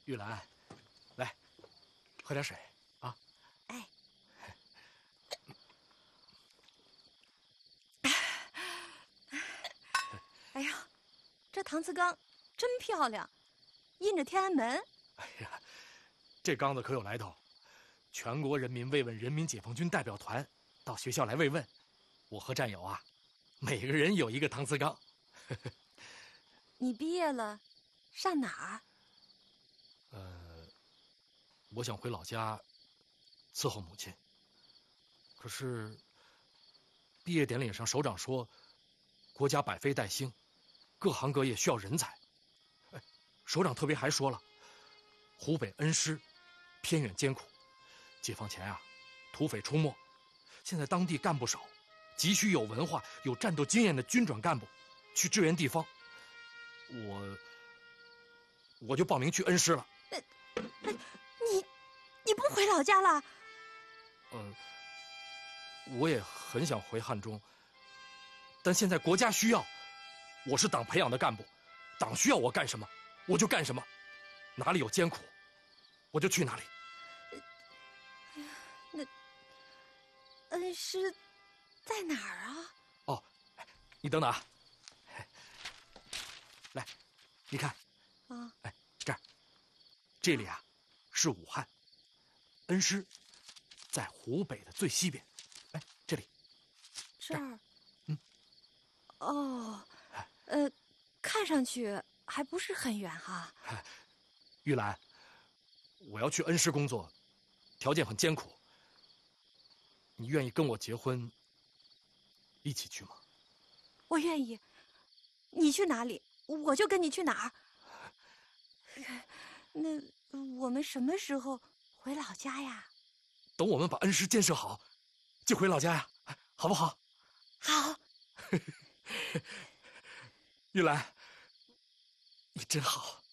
玉兰，来，喝点水啊。 哎。哎呀，这搪瓷缸真漂亮，印着天安门。 哎呀，这缸子可有来头，全国人民慰问人民解放军代表团到学校来慰问，我和战友啊，每个人有一个搪瓷缸。 你毕业了，上哪儿？ 我想回老家伺候母亲。可是毕业典礼上，首长说，国家百废待兴，各行各业需要人才。首长特别还说了，湖北恩施偏远艰苦，解放前啊，土匪出没，现在当地干部少，急需有文化、有战斗经验的军转干部去支援地方。我就报名去恩施了。 你不回老家了？ 我也很想回汉中，但现在国家需要，我是党培养的干部，党需要我干什么，我就干什么，哪里有艰苦，我就去哪里。 那恩施在哪儿啊？ 哦，你等等啊，来，你看， 啊， 哎，这儿，这里啊，是武汉，恩施在湖北的最西边。哎，这里， 这儿， 哦， 看上去还不是很远哈。 玉兰，我要去恩施工作，条件很艰苦，你愿意跟我结婚，一起去吗？ 我愿意，你去哪里，我就跟你去哪儿。那我们什么时候回老家呀？ 等我们把恩施建设好，就回老家呀，好不好？ 好。 玉兰，你真好。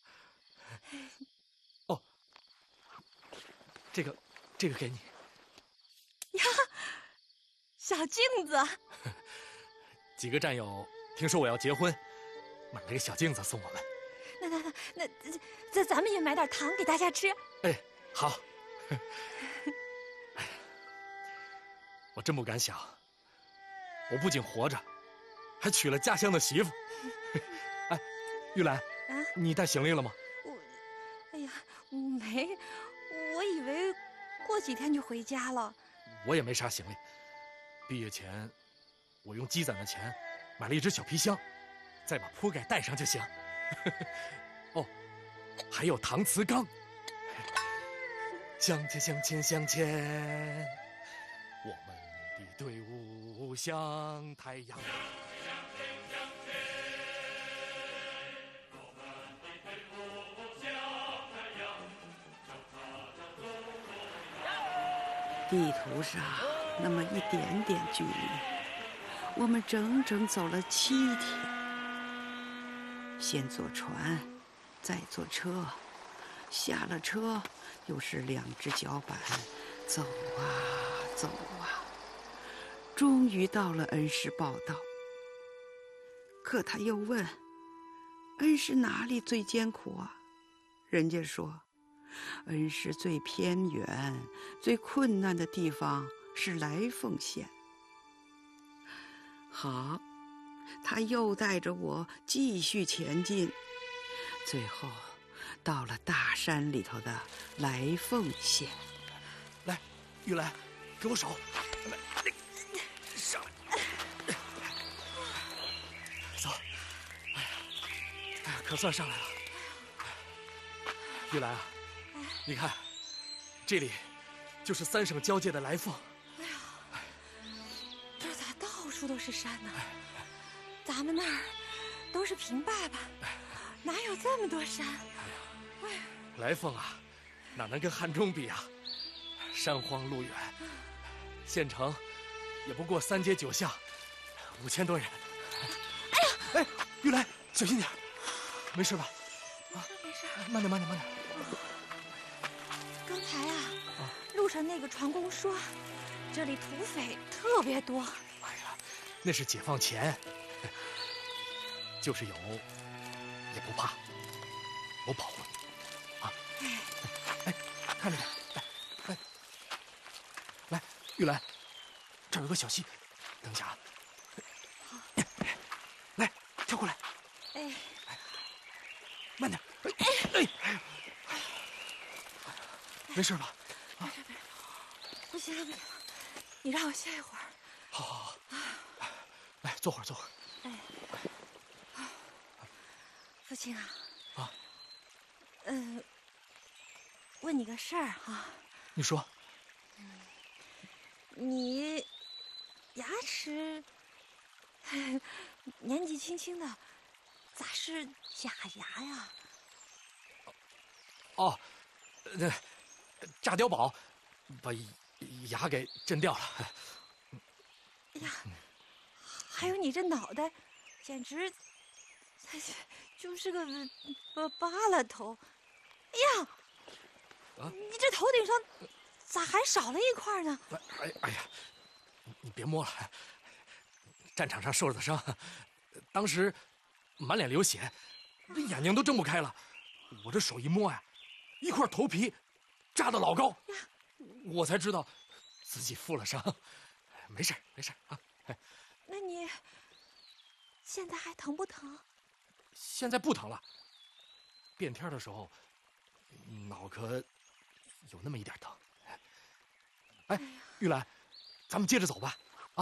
哦，这个给你。 呀，小镜子。 几个战友听说我要结婚，买了个小镜子送我们。 那咱们也买点糖给大家吃。 哎，好。哎呀，我真不敢想，我不仅活着，还娶了家乡的媳妇。哎，玉兰，你带行李了吗？ 哎呀，没，我以为过几天就回家了。 我也没啥行李，毕业前我用积攒的钱买了一只小皮箱，再把铺盖带上就行。哦，还有搪瓷缸。向前向前向前，我们的队伍像太阳。 地图上那么一点点距离，我们整整走了7天。先坐船，再坐车，下了车又是2只脚板，走啊走啊，终于到了恩施报道。可他又问，恩施哪里最艰苦啊？人家说，恩施最偏远、最困难的地方是来凤县。好，他又带着我继续前进，最后到了大山里头的来凤县。 来，玉兰，给我手，来，上来，走。哎呀，可算上来了。玉兰啊，你看，这里就是3省交界的来凤。 哎呀，这咋到处都是山呢？咱们那儿都是平坝坝，哪有这么多山？哎呀， 来凤啊，哪能跟汉中比啊？山荒路远，县城也不过3街9巷，5000多人。 哎呀， 哎，玉兰，小心点，没事吧？ 啊，没事， 慢点，慢点，慢点。 刚才啊，路上那个船工说，这里土匪特别多。 哎呀，那是解放前，就是有，也不怕，我保护你啊。 哎， 玉兰，这儿有个小溪，等一下啊。来，跳过来。 哎， 慢点。哎，没事吧？ 啊，不行了，不行了，你让我歇一会儿。 好，来，坐会儿，坐会儿。 哎，父亲啊。 啊。 问你个事儿哈。 你说。 你牙齿年纪轻轻的，咋是假牙呀？ 哦，炸碉堡把牙给震掉了。 哎呀，还有你这脑袋，简直就是个疤了头。哎呀，你这头顶上咋还少了一块呢？ 哎呀，你别摸了，战场上受的伤，当时满脸流血，眼睛都睁不开了。我这手一摸呀，一块头皮扎得老高，我才知道自己负了伤。没事没事啊。 那你现在还疼不疼？ 现在不疼了。变天的时候，脑壳有那么一点疼。哎，玉兰，咱们接着走吧。